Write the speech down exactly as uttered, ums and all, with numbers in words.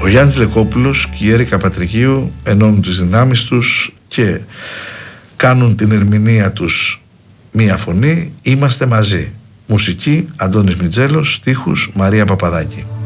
Ο Γιάννης Λεκόπουλος και η Έρικα Πατρικίου ενώνουν τις δυνάμεις τους και κάνουν την ερμηνεία τους μία φωνή. Είμαστε μαζί. Μουσική Αντώνης Μιτζέλος, στίχους Μαρία Παπαδάκη.